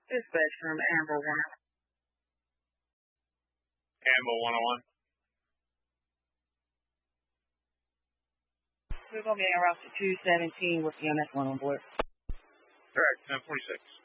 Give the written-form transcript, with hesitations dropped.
Dispatch from Amber 101. Amber 101. We're going to be en route to 217 with the MS1 on board. All right, 1046.